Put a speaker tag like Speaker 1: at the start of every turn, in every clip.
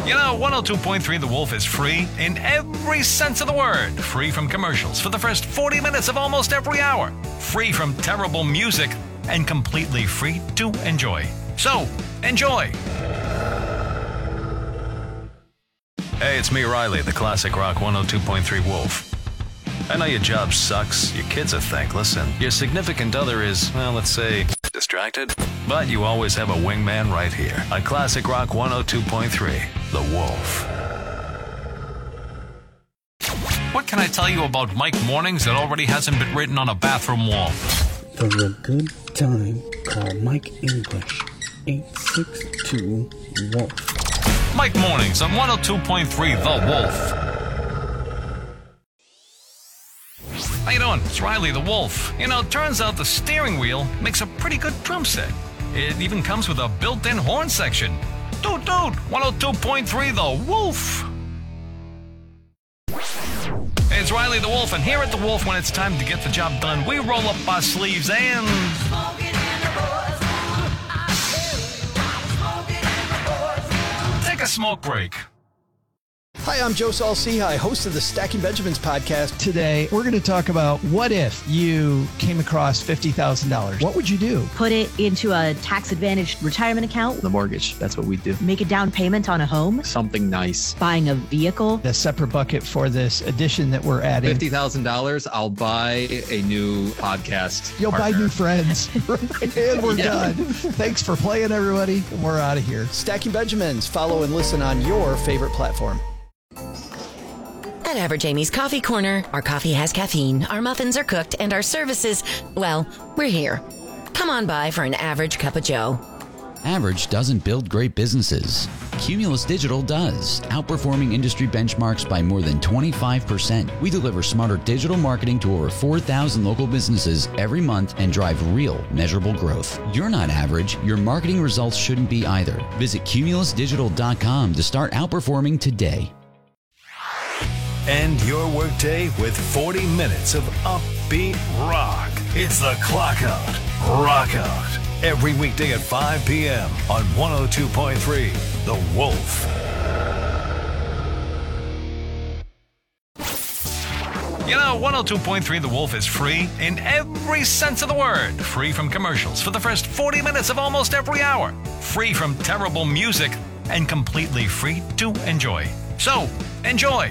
Speaker 1: You know, 102.3 The Wolf is free in every sense of the word. Free from commercials for the first 40 minutes of almost every hour. Free from terrible music and completely free to enjoy. So, enjoy. Hey, it's me, Riley, the Classic Rock 102.3 Wolf. I know your job sucks, your kids are thankless, and your significant other is, well, let's say, distracted. But you always have a wingman right here on Classic Rock 102.3, The Wolf. What can I tell you about Mike Mornings that already hasn't been written on a bathroom wall?
Speaker 2: For a good time, call Mike English, 862-WOLF.
Speaker 1: Mike Mornings on 102.3 The Wolf. How you doing? It's Riley the Wolf. You know, it turns out the steering wheel makes a pretty good drum set. It even comes with a built-in horn section. Dude, 102.3 The Wolf. Hey, it's Riley the Wolf, and here at The Wolf, when it's time to get the job done, we roll up our sleeves and... take a smoke break.
Speaker 3: Hi, I'm Joe Saul-Sehy, host of the Stacking Benjamins podcast.
Speaker 4: Today, we're going to talk about what if you came across $50,000? What would you do?
Speaker 5: Put it into a tax-advantaged retirement account.
Speaker 6: The mortgage, that's what we do.
Speaker 5: Make a down payment on a home.
Speaker 6: Something nice.
Speaker 5: Buying a vehicle.
Speaker 4: A separate bucket for this addition that we're adding.
Speaker 6: $50,000, I'll buy a new podcast.
Speaker 4: You'll
Speaker 6: partner.
Speaker 4: buy new friends. And we're done. Thanks for playing, everybody. We're out of here.
Speaker 3: Stacking Benjamins. Follow and listen on your favorite platform.
Speaker 7: At Average Amy's Coffee Corner, our coffee has caffeine, our muffins are cooked, and our services, well, we're here. Come on by for an average cup of joe.
Speaker 8: Average doesn't build great businesses. Cumulus Digital does, outperforming industry benchmarks by more than 25%. We deliver smarter digital marketing to over 4,000 local businesses every month and drive real, measurable growth. You're not average. Your marketing results shouldn't be either. Visit cumulusdigital.com to start outperforming today.
Speaker 1: End your workday with 40 minutes of upbeat rock. It's the Clock Out, Rock Out. Every weekday at 5 p.m. on 102.3 The Wolf. You know, 102.3 The Wolf is free in every sense of the word. Free from commercials for the first 40 minutes of almost every hour. Free from terrible music and completely free to enjoy. So, enjoy.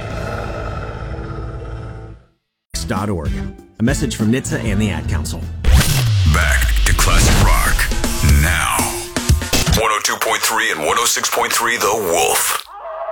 Speaker 9: .org. A message from NHTSA and the Ad Council.
Speaker 10: Back to classic rock now. 102.3 and 106.3 The Wolf.